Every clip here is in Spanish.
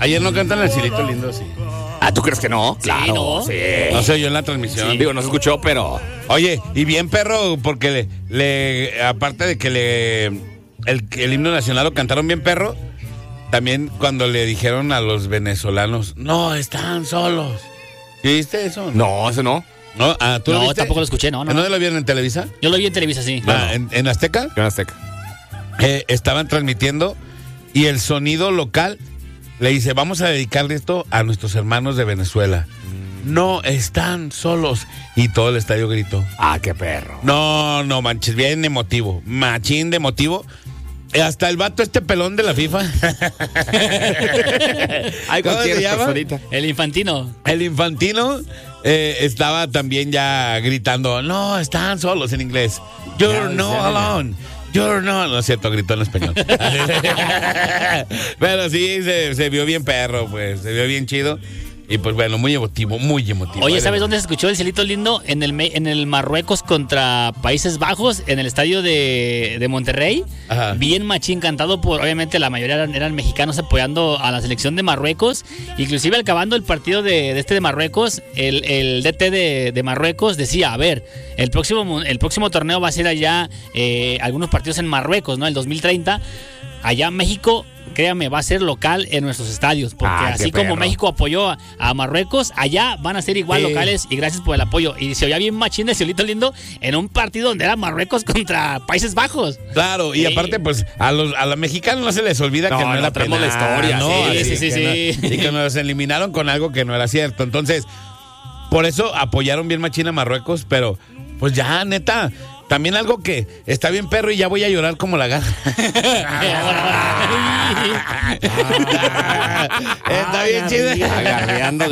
Ayer no cantan el Cielito Lindo, sí. Ah, ¿tú crees que no? Claro, ¿no? sí. No se oyó en la transmisión. Sí, digo, no se escuchó, pero... Oye, y bien perro, porque aparte de que el himno nacional lo cantaron bien perro, también cuando le dijeron a los venezolanos, no, están solos. ¿Sí viste eso? No, eso no. ¿No? ¿Tú lo No, viste? tampoco lo escuché, no. ¿No lo vieron en Televisa? Yo lo vi en Televisa, sí. ¿En Azteca? En Azteca. Estaban transmitiendo y el sonido local le dice, vamos a dedicarle esto a nuestros hermanos de Venezuela. No están solos. Y todo el estadio gritó. Ah, qué perro. No manches, bien emotivo. Machín de emotivo. Hasta el vato pelón de la FIFA. Hay ¿Cómo se llama? personita. El Infantino. El Infantino estaba también ya gritando, no, están solos en inglés. You're not alone. You're not. No es cierto, gritó en español. Pero sí, se vio bien perro, pues. Se vio bien chido. Y pues bueno, muy emotivo, muy emotivo. Oye, ¿sabes dónde se escuchó el Cielito Lindo? En el Marruecos contra Países Bajos, en el estadio de Monterrey. Ajá. Bien machín, cantado por, obviamente la mayoría eran mexicanos apoyando a la selección de Marruecos. Inclusive acabando el partido de Marruecos, el DT de Marruecos decía, a ver, el próximo torneo va a ser allá, algunos partidos en Marruecos, ¿no? El 2030. Allá México, créame, va a ser local en nuestros estadios, porque así como México apoyó a Marruecos, allá van a ser igual locales, y gracias por el apoyo. Y se oía bien machín de Cielito Lindo en un partido donde era Marruecos contra Países Bajos. Claro, y aparte, pues, a los mexicanos no se les olvida que no era tenemos penal, la historia, ¿no? Sí. Y que nos eliminaron con algo que no era cierto. Entonces, por eso apoyaron bien machín a Marruecos, pero, pues ya, neta... También algo que está bien perro y ya voy a llorar como la garra. Está bien chido. Garreando.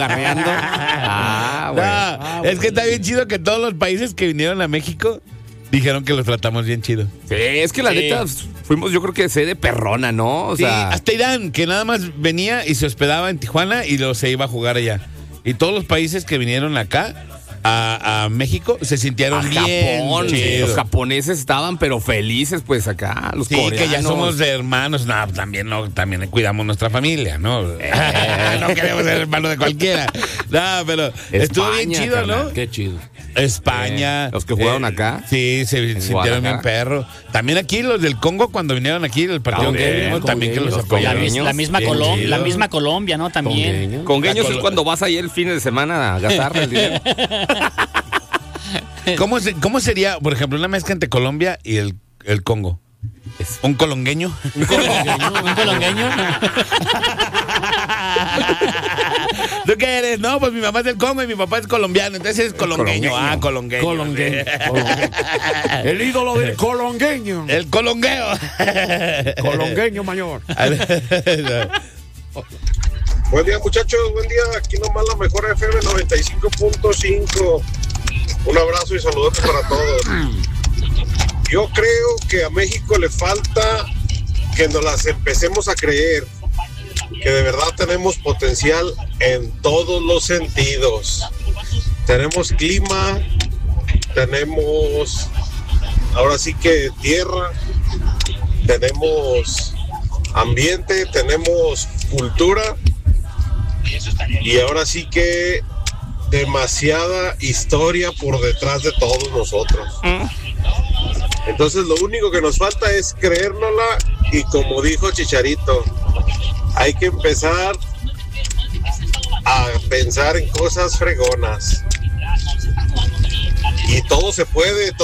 Es que está bien chido que todos los países que vinieron a México dijeron que los tratamos bien chido. Sí, es que la neta fuimos, yo creo que de perrona, ¿no? O sea, hasta Irán, que nada más venía y se hospedaba en Tijuana y luego se iba a jugar allá. Y todos los países que vinieron acá a México se sintieron bien Japón, chidos. los japoneses estaban pero felices pues acá, los coreanos. Que ya somos hermanos, también cuidamos nuestra familia, ¿no? No queremos ser hermanos de cualquiera. Pero España, estuvo bien chido, carnal, ¿no? Qué chido. España. Los que jugaron acá. Sí, se sintieron bien perro. También aquí los del Congo cuando vinieron aquí el partido también que los apoyaron. La misma Colombia, ¿no? También. Congueños es cuando vas ahí el fin de semana a gastarle el dinero. ¿Cómo sería, por ejemplo, una mezcla entre Colombia y el Congo? ¿Un colongueño? ¿Un colongueño? ¿Tú qué eres? No, pues mi mamá es del Congo y mi papá es colombiano, entonces es colongueño. Colongueño. El ídolo del colongueño. El colongueo. Colongueño mayor. Buen día, muchachos, buen día. Aquí nomás la mejor FM 95.5. Un abrazo y saludos para todos. Yo creo que a México le falta que nos las empecemos a creer, que de verdad tenemos potencial en todos los sentidos. Tenemos clima, tenemos ahora sí que tierra, tenemos ambiente, tenemos cultura y ahora sí que demasiada historia por detrás de todos nosotros. Entonces lo único que nos falta es creérnosla y como dijo Chicharito, hay que empezar a pensar en cosas fregonas. Y todo se puede.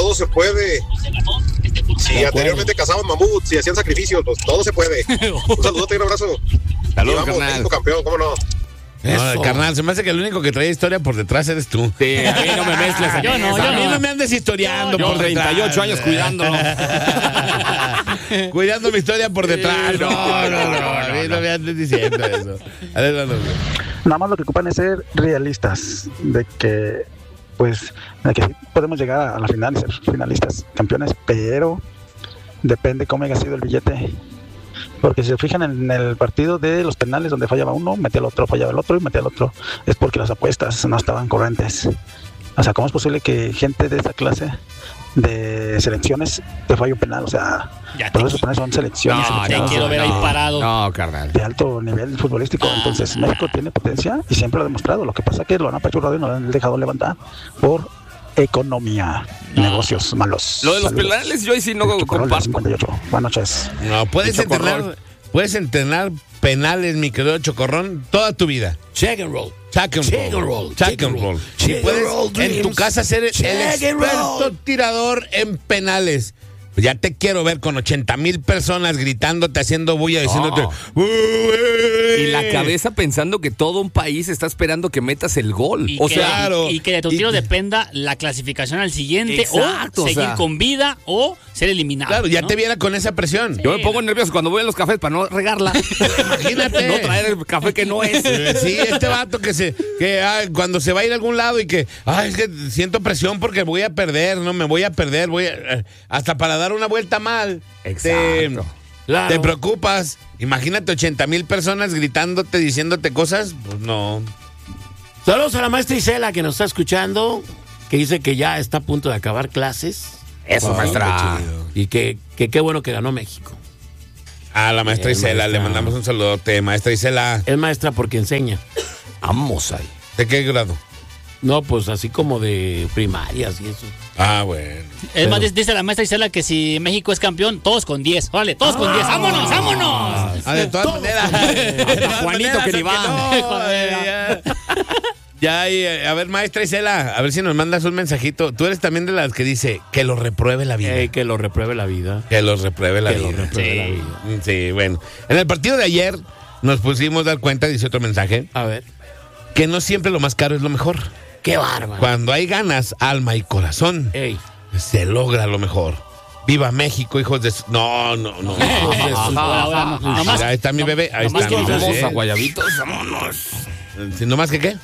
Si anteriormente cazaban mamuts y hacían sacrificios, pues todo se puede. Un saludote y un abrazo. Saludos, carnal. México campeón, ¿cómo no? No, carnal, se me hace que el único que trae historia por detrás eres tú. Sí, a mí no me mezcles. Yo no. A mí no me andes historiando Yo por 38 detrás. años cuidándolo. Cuidando mi historia por detrás. No. A mí no me andes diciendo eso. Nada más lo que ocupan es ser realistas, de que sí podemos llegar a la final y ser finalistas, campeones, pero depende cómo haya sido el billete. Porque si se fijan en el partido de los penales donde fallaba uno, metía el otro, fallaba el otro y metía el otro, es porque las apuestas no estaban corrientes. O sea, ¿cómo es posible que gente de esa clase de selecciones te falla un penal, o sea, Ya todos esos penales son selecciones, te seleccionados quiero ver ahí parado. No, carnal. de alto nivel futbolístico. Entonces México tiene potencia y siempre lo ha demostrado. Lo que pasa es que lo han apachurrado y no lo han dejado levantar por economía, negocios malos. Lo de los Saludos. penales, yo ahí sí no Chocorrol del comparto. 58. Buenas noches. No, puedes entrenar penales, mi querido Chocorrón, toda tu vida. Check and roll. Check and roll. Check and roll. Y puedes en tu casa ser el experto tirador en penales. Pues ya te quiero ver con 80,000 personas gritándote, haciendo bulla, diciéndote. Y la cabeza pensando que todo un país está esperando que metas el gol. Y O que, sea, claro. y que de tu tiro dependa la clasificación al siguiente, Exacto, o o seguir sea. con vida o ser eliminado. Claro, ya ¿no? te viera con esa presión. yo me pongo nervioso cuando voy a los cafés para no regarla. Imagínate. No traer el café que no es. Sí, este vato cuando se va a ir a algún lado y que, es que siento presión porque voy a perder, no me voy a perder, hasta para dar una vuelta mal. Exacto. Claro. Te preocupas. Imagínate 80,000 personas gritándote, diciéndote cosas, pues no. Saludos a la maestra Isela que nos está escuchando, que dice que ya está a punto de acabar clases. Eso, maestra. Y que qué bueno que ganó México. A la maestra Isela, maestra. le mandamos un saludote. Maestra Isela, Es maestra porque enseña. Vamos ahí. ¿de qué grado? No, pues así como de primarias y eso. Ah, bueno. Es más, dice la maestra Isela que si México es campeón, todos con 10. Órale, todos con 10. ¡Vámonos, vámonos! De todas maneras. Juanito que ni va. A ver, maestra Isela, a ver si nos mandas un mensajito. Tú eres también de las que dice que lo repruebe la vida. Que lo repruebe la vida. Que los repruebe la Que lo vida. repruebe la vida. Sí, bueno. En el partido de ayer nos pusimos a dar cuenta, dice otro mensaje, A ver. que no siempre lo más caro es lo mejor. ¡Qué bárbaro! Cuando hay ganas, alma y corazón, Ey. se logra lo mejor. ¡Viva México, hijos de... No. Ahora no. Nomás- Ahí está mi bebé, ahí nomás está mi que- bebé. Vamos a Guayabitos, vámonos. Sí, ¿no más que qué?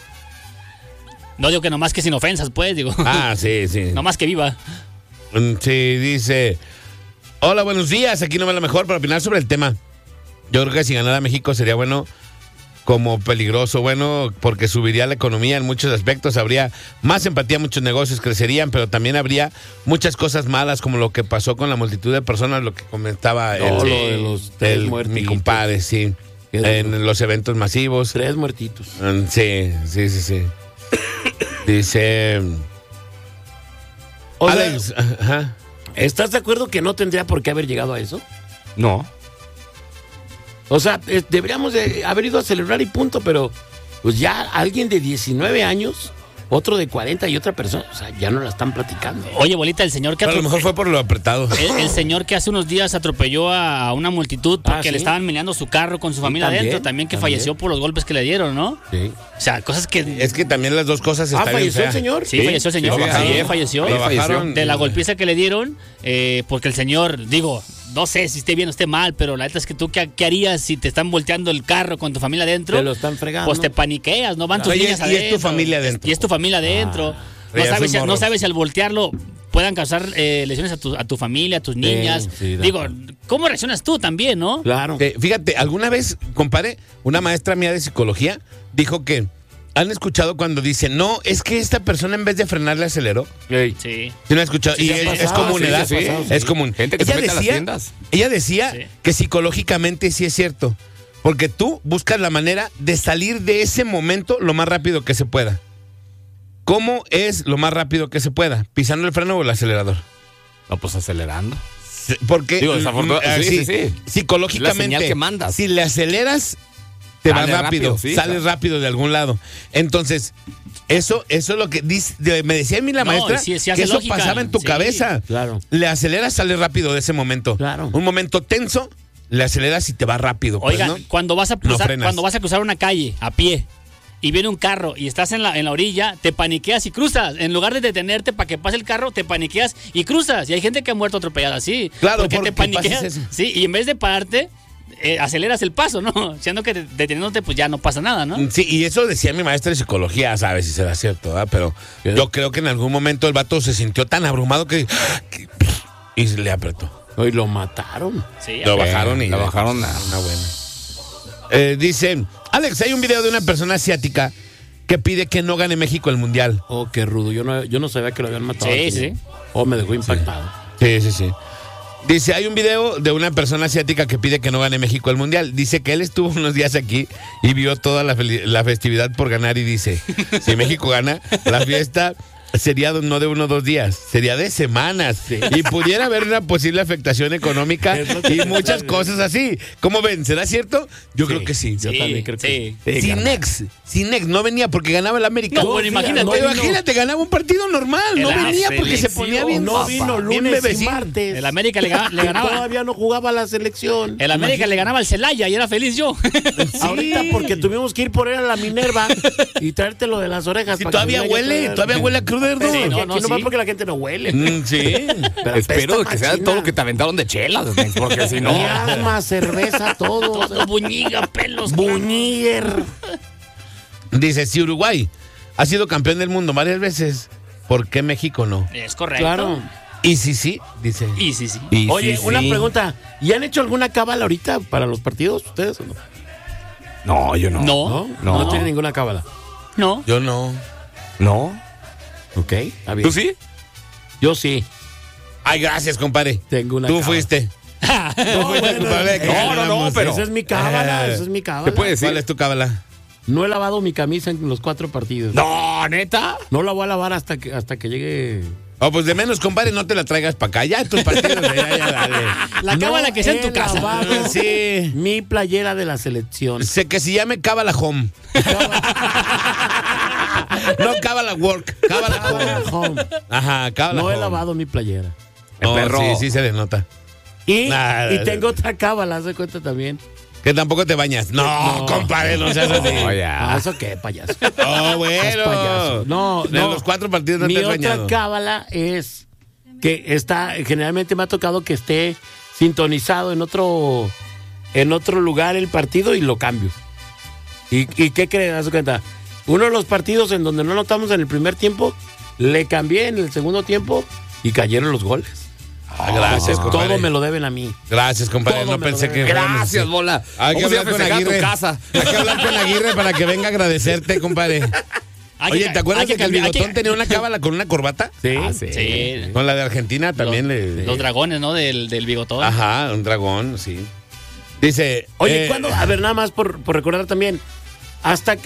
No digo que nomás que sin ofensas, pues, digo. Ah, sí. Nomás que viva. Sí, dice... Hola, buenos días. Aquí no me la mejor para opinar sobre el tema. Yo creo que si ganara México sería bueno como peligroso, bueno, porque subiría la economía en muchos aspectos, habría más empatía, muchos negocios crecerían, pero también habría muchas cosas malas, como lo que pasó con la multitud de personas, lo que comentaba No, lo de los tres mi muertitos. compadre, sí, en los eventos masivos. 3 muertitos. Sí. Dice... O sea, Alex, ajá. ¿estás de acuerdo que no tendría por qué haber llegado a eso? No. O sea, deberíamos de haber ido a celebrar y punto, pero pues ya alguien de 19 años, otro de 40 y otra persona, o sea, ya no la están platicando. Oye, bolita, el señor que Pero a lo mejor fue por lo apretado. el señor que hace unos días atropelló a una multitud porque ¿sí? le estaban meneando su carro con su familia también, adentro, también que también. falleció por los golpes que le dieron, ¿no? Sí. O sea, cosas que... Es que también las dos cosas están bien ¿falleció el feas. señor? Sí, falleció el señor. lo bajaron. Sí, falleció. Lo bajaron. De la golpiza que le dieron, porque el señor, digo, no sé si esté bien o esté mal, pero la neta es que tú, ¿qué harías si te están volteando el carro con tu familia adentro? Te lo están fregando. Pues te paniqueas, no van tus Oye, niñas y adentro. es tu familia adentro. Y es tu familia adentro. ya son No morros. sabes si al voltearlo puedan causar lesiones a tu familia, a tus niñas. sí, Digo, ¿cómo reaccionas tú también, no? Claro. Fíjate, alguna vez, compadre, una maestra mía de psicología dijo que han escuchado cuando dicen, no, es que esta persona en vez de frenarle aceleró. Ey. Sí. ¿Sí lo has escuchado? Sí, Y se ha es pasado, común, sí, ¿verdad? se ha pasado, sí. Es común. Gente que se mete a las tiendas. Ella decía Sí. que psicológicamente sí es cierto. Porque tú buscas la manera de salir de ese momento lo más rápido que se pueda. ¿Cómo es lo más rápido que se pueda? ¿Pisando el freno o el acelerador? No, pues acelerando. Porque Digo, desafortunadamente, sí. psicológicamente, La señal que mandas. si le aceleras, te Sale vas rápido, rápido, sí, sales claro. rápido de algún lado. Entonces, eso es lo que me decía a mí la No, maestra, sí hace que eso lógica, pasaba en tu sí. cabeza. Claro. Le aceleras, sales rápido de ese momento. Claro. Un momento tenso, le aceleras y te va rápido. pues, Oiga, ¿no? cuando vas a No frenas. cruzar una calle a pie y viene un carro y estás en la orilla, te paniqueas y cruzas. En lugar de detenerte para que pase el carro, te paniqueas y cruzas. Y hay gente que ha muerto atropellada así. Claro, porque porque te paniqueas. pases eso. Sí, y en vez de pararte, aceleras el paso, ¿no? Siendo que deteniéndote, pues ya no pasa nada, ¿no? Sí, y eso decía mi maestra de psicología, ¿sabes? Si será cierto, ¿verdad? Pero yo creo que en algún momento el vato se sintió tan abrumado que y se le apretó. Hoy lo mataron. Sí, Lo bajaron y la bajaron una buena. Dice, Alex, hay un video de una persona asiática que pide que no gane México el Mundial. Oh, qué rudo. Yo no sabía que lo habían matado. Sí, al sí. señor. Oh, me dejó impactado. Sí. Dice, hay un video de una persona asiática que pide que no gane México el Mundial. Dice que él estuvo unos días aquí y vio toda la festividad por ganar y dice, si México gana, la fiesta sería no de 1 o 2 días, sería de semanas. Sí. Y pudiera haber una posible afectación económica Es lo que y muchas pasa. cosas así. ¿Cómo ven? ¿Será cierto? Yo Sí, creo que sí. Yo también creo que sí. Sin no venía porque ganaba el América. No, bueno, imagínate. Imagínate, ganaba un partido normal. No La venía porque se ponía bien. No vino bien lunes y bebecín. martes. El América le ganaba. Todavía no jugaba la selección. El América le ganaba al Celaya y era feliz yo. Ahorita porque tuvimos que ir por él a la Minerva y traértelo de las orejas. Sí, para que todavía huele a crudo. Sí, No, no, aquí no va sí. porque la gente no huele. Sí. Pero Espero apesta que sea machina. todo lo que te aventaron de chelas, porque si no... Miasma, cerveza, todo. Todo buñiga, pelos. Buñiguer. Dice, si Uruguay ha sido campeón del mundo varias veces, ¿por qué México no? Es correcto. Claro. Y sí, dice. Y sí. Y Oye, sí, una sí. pregunta. ¿Y han hecho alguna cábala ahorita para los partidos ustedes o no? No, yo no. No. No tiene ninguna cábala. No. Yo no. ¿No? Ok, está bien. ¿Tú sí? Yo sí. Ay, gracias, compadre. Tengo una Tú cábala. fuiste. Tú fuiste culpable de que no, ganáramos. pero- Esa es mi cábala, esa es mi ¿Te cábala. puede decir? ¿Cuál es tu cábala? No he lavado mi camisa en los 4 partidos. No, neta. No la voy a lavar hasta que llegue. Oh, pues de menos, compadre, no te la traigas para acá. Ya tus partidos. Ya, dale. La cábala que sea en tu he casa. lavado Sí. mi playera de la selección. Sé que se llame Cábala Home. No Cábala Work. Cábala Home. Home. Ajá, Cábala No he Home. lavado mi playera. No, Perro. sí se le nota. Y Tengo tengo otra cábala, ¿se cuenta también? Que tampoco te bañas. No, compadre, no seas así. Oye, ¿Eso qué, payaso? Oh, bueno. payaso. No, De los 4 partidos no Mi te has otra bañado. cábala es que generalmente me ha tocado que esté sintonizado en otro lugar el partido y lo cambio. ¿Y qué crees? ¿Haz de cuenta? Uno de los partidos en donde no anotamos en el primer tiempo, le cambié en el segundo tiempo y cayeron los goles. Ah, gracias, compadre. Todo me lo deben a mí. Gracias, compadre. Todo No me lo pensé que debe. fuéramos gracias, así. bola. Hay que Vamos a ir a hablar con festejar a tu Aguirre. casa. Hay que hablar con Aguirre para que venga a agradecerte, compadre. Oye, ¿te acuerdas de que el bigotón tenía una cábala con una corbata? Sí. Sí. Con la de Argentina también Los dragones, ¿no? Del bigotón. Ajá, un dragón, sí. Dice... Oye, ¿cuándo? A ver, nada más por recordar también. Hasta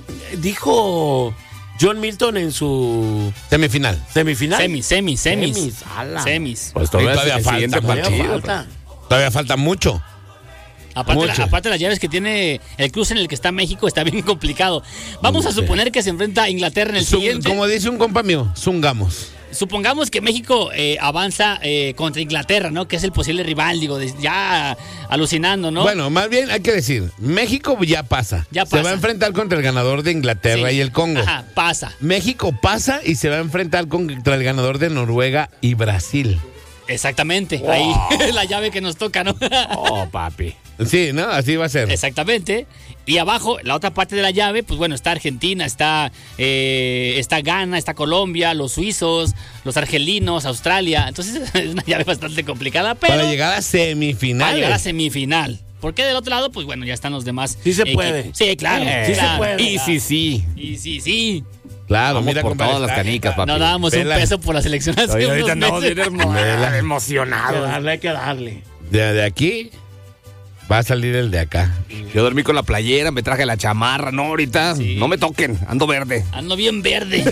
dijo John Milton en su Semifinal. semifinal. Semis. ala. Semis. Pues Todavía todavía falta, el siguiente todavía partido. Falta. Todavía falta mucho. Mucho. Aparte las llaves que tiene el cruce en el que está México está bien complicado. Vamos a suponer que se enfrenta a Inglaterra en el siguiente. Como dice un compa mío, zungamos. Supongamos que México avanza contra Inglaterra, ¿no? Que es el posible rival, digo, ya alucinando, ¿no? Bueno, más bien hay que decir, México ya pasa. Ya Se pasa. va a enfrentar contra el ganador de Inglaterra Sí. y el Congo. Ajá, pasa. México pasa y se va a enfrentar contra el ganador de Noruega y Brasil. Exactamente. Ahí es la llave que nos toca, ¿no? Oh, papi. Sí, ¿no? Así va a ser. Exactamente. Y abajo, la otra parte de la llave, pues bueno, está Argentina, está Ghana, está Colombia, los suizos, los argelinos, Australia. Entonces es una llave bastante complicada, pero Para llegar a para semifinales. llegar a semifinal. Porque del otro lado, pues bueno, ya están los demás. Sí se equipos. puede. Sí, claro. Sí se claro. puede. Y sí. Y sí. Claro, Vamos mira, por compadre, todas las está- canicas, papi. No dábamos Vela. un peso por la selección hace Oye, unos ahorita andamos meses. bien emocionados. Hay que darle. De aquí va a salir el de acá. Yo dormí con la playera, me traje la chamarra. No, ahorita Sí. no me toquen, ando verde. Ando bien verde.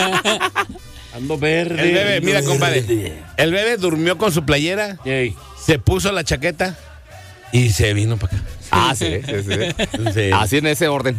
Ando verde. El bebé, mira, compadre. El bebé durmió con su playera, Ey. se puso la chaqueta y se vino para acá. Ah, sí. Sí. Así en ese orden.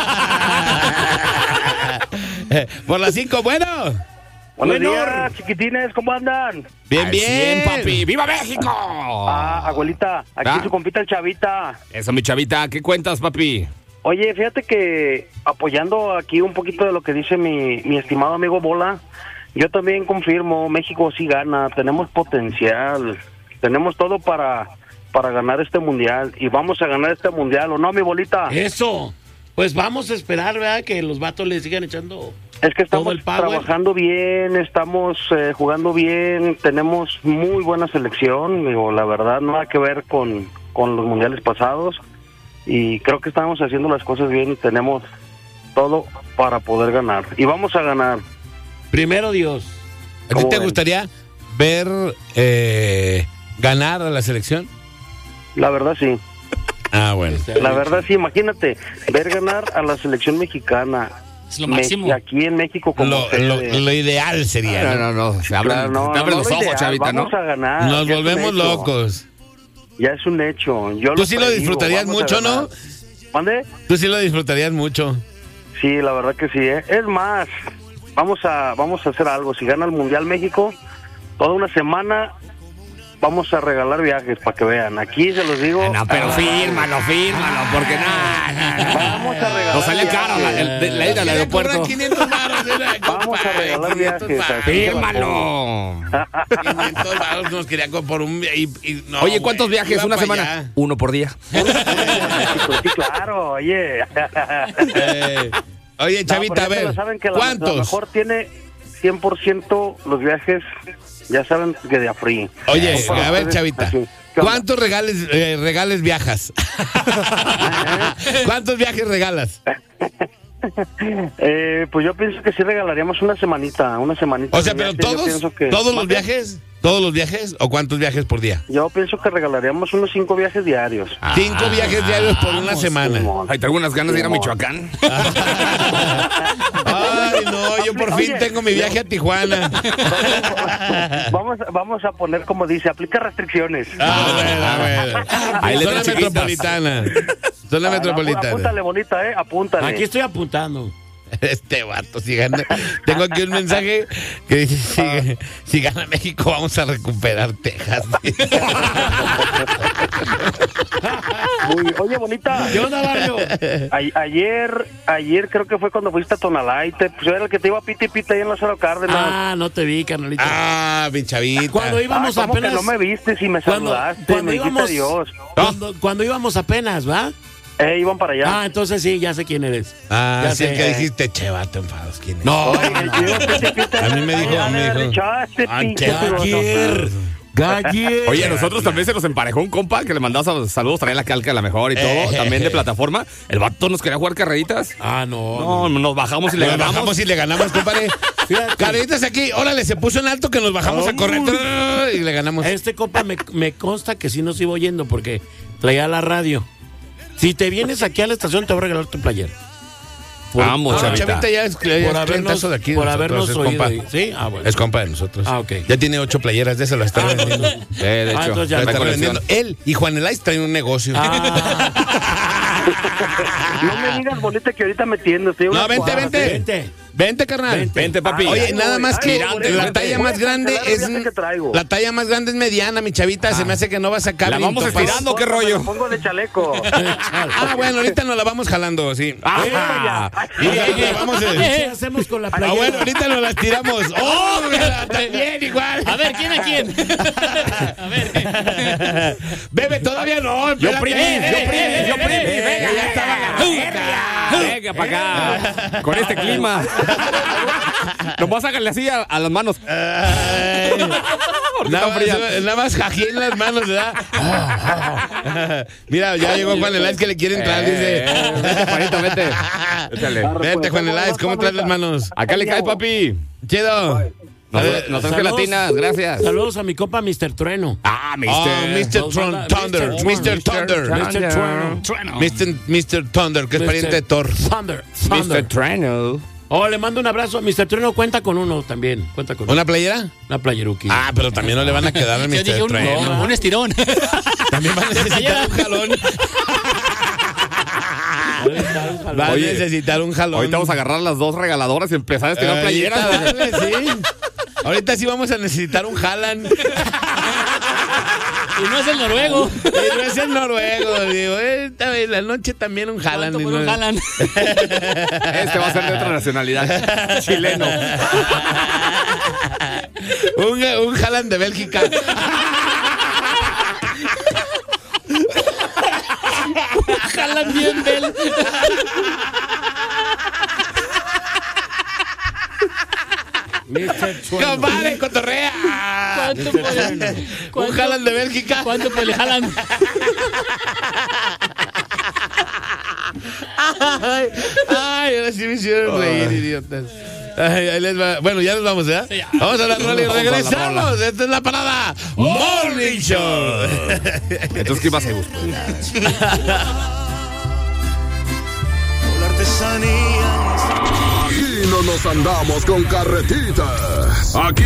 Por las 5, bueno. Buenos días, chiquitines, ¿cómo andan? Bien, Al bien. 100, papi. ¡Viva México! Abuelita, aquí Ah. su compita el Chavita. Eso, mi chavita. ¿Qué cuentas, papi? Oye, fíjate que apoyando aquí un poquito de lo que dice mi estimado amigo Bola, yo también confirmo, México sí gana, tenemos potencial, tenemos todo para ganar este mundial y vamos a ganar este mundial, ¿o no, mi bolita? Eso. Pues vamos a esperar, ¿verdad? Que los vatos le sigan echando. Es que todo estamos el power. trabajando bien, estamos jugando bien, tenemos muy buena selección, digo, la verdad, nada que ver con los mundiales pasados y creo que estamos haciendo las cosas bien y tenemos todo para poder ganar. Y vamos a ganar. Primero Dios. ¿A ti ¿Cómo te ven? gustaría ver ganar a la selección? La verdad sí. Ah, bueno. La verdad sí, imagínate, ver ganar a la selección mexicana. Es lo máximo. Aquí en México como Lo ideal sería, ¿no? No, se abren, Claro, no, te abren no, los lo ojos, ideal, chavita, ¿no? vamos a ganar. Nos ya es un volvemos hecho. locos. Ya es un hecho. Yo Tú lo sí lo predigo, disfrutarías vamos a mucho, ¿no? ganar. ¿Mande? Tú sí lo disfrutarías mucho. Sí, la verdad que sí. Es más, vamos a hacer algo. Si gana el Mundial México, toda una semana vamos a regalar viajes para que vean. Aquí se los digo. No, pero fírmalo, porque Vamos a regalar nos sale caro viajes. la ida al aeropuerto. 500 baros, Vamos a regalar viajes. así Fírmalo. 500 baros nos quería por un... no, Oye, ¿cuántos güey, viajes iba una pa' semana? allá. Uno por día. Sí, claro, oye. Oye, Chavita, a No, pero ya se ver, lo saben que la ¿cuántos? mejor tiene 100% los viajes, ya saben que de a free. Oye, Son para a ver, ustedes Chavita, así. ¿Qué onda? ¿cuántos regales viajas? ¿Cuántos viajes regalas? Pues yo pienso que sí regalaríamos una semanita. O sea, de pero viaje. Yo pienso que- todos los ¿Mande? viajes, ¿todos los viajes o cuántos viajes por día? Yo pienso que regalaríamos unos 5 viajes diarios. 5 viajes diarios por una semana. Simón. Ay, tengo unas ganas de ir a Simón. Michoacán. Ay, no, yo por fin Oye, tengo mi viaje a Tijuana. Vamos a poner como dice, aplica restricciones. A ver. Hay Zona letras chiquitas. metropolitana. Zona metropolitana. Apúntale, bonita, apúntale. Aquí estoy apuntando. Este vato, si gana. Tengo aquí un mensaje que dice: si gana México, vamos a recuperar Texas. Oye, bonita. ¿Qué onda, barrio? Ayer creo que fue cuando fuiste a Tonalá y pues yo era el que te iba pita y pita ahí en Lázaro Cárdenas. Ah, no te vi, carnalito. Ah, mi chavita. Cuando íbamos ¿cómo apenas. que no me viste si me saludaste? cuando me dijiste íbamos, adiós. cuando íbamos apenas, ¿va? Iban para allá. Ah, entonces sí, ya sé quién eres. Ah, Ya sí, sé. el que dijiste, che, vato enfados. ¿Quién es? No, Oye, no, no. yo iba pita y pita. A mí me dijo, Ay, me ya le dijo. echaste, Ah, pinche che, filoso. Galler. Oye, a nosotros también se nos emparejó un compa que le mandaba saludos, traía la calca de la mejor y todo, también de plataforma. El vato nos quería jugar carreritas. Ah, no. No, nos bajamos y le Le ganamos. bajamos y le ganamos, compadre. Fíjate. Carreritas aquí, órale, se puso en alto que nos bajamos a correr y le ganamos. Este compa me consta que sí nos iba oyendo porque traía la radio. Si te vienes aquí a la estación, te voy a regalar tu playera. Vamos, No, chavita. Chavita ya es Por clientazo habernos, de aquí. de por nosotros, habernos es oído. compa. ¿Sí? Ah, bueno. Es compa de nosotros. Ah, ok. Ya tiene 8 playeras de esas, lo está vendiendo. De hecho, entonces ya Lo trae está colección. vendiendo. Él y Juan Elais traen un negocio. Ah, No me digas, bonita, que ahorita me tiendo. Estoy No, una vente, cuadra. vente. Vente, carnal. Vente. Vente, papi. Oye, nada más que Ay, la vente. talla Voy a más grande cancelar el es viaje que traigo. la talla más grande es mediana, mi chavita. Se me hace que no va a sacar. La vamos topas. estirando, ¿qué Me rollo? pongo de chaleco. Ah, bueno, ahorita nos la vamos jalando, sí. Ah, Y ahorita vamos a... ¿qué hacemos con la Ah, playera? bueno, ahorita nos las tiramos. ¡Oh! También igual. A ver, ¿quién a quién? A ver. Bebe, todavía no. Yo espérate. primis. Venga, ya estaba. Venga para acá. Con este clima. Nomás háganle así a las manos. Porque Nada está fría. nada más jají en las manos, ¿verdad? Mira, ya llegó Juan Elais que le quiere entrar, dice. Vete, Juanito, vete. Échale. Vete, Juan Elais, ¿cómo traes las manos? Acá le caes, papi. Chido. Nos traes gelatinas, gracias. Saludos a mi compa Mr. Trueno. Ah, Mr. Thunder. Mr. Thunder. Mr. Trueno. Trueno. Mr. Thunder, que es Mr. pariente de Thor. Thunder. Mr. Trueno. Oh, le mando un abrazo. Mr. Trueno cuenta con uno también. Cuenta con ¿Una playera? una playeruki. Ah, pero también no le van a quedar al Yo dije Mr. Trueno. un estirón. También va a necesitar un jalón. Va a Oye, necesitar un jalón. Ahorita vamos a agarrar las dos regaladoras y empezar a estirar playeras. Ahorita, dale, sí. Ahorita sí vamos a necesitar un Haaland. Y no es el noruego. Y no es el noruego, digo. Esta vez la noche también un Haaland. ¿Cuánto y por no- un Haaland? Este va a ser de otra nacionalidad. Chileno. un Haaland de Bélgica. Haaland bien Bell. Mr. Trueno. ¡Compadre, cotorrea! ¿Cuánto por el, Un cuánto- Haaland de Bélgica. ¿Cuánto por el Haaland? Ay, ahora sí me hicieron reír, idiotas. Ay, ahí les va. Bueno, ya nos vamos, ¿ya? Sí, ya. Vamos a la rola y Vamos a la regresamos. rola. Esta es la parada Morning Show. Entonces, ¿qué pasa, Gus? Aquí no nos andamos con carretitas. Aquí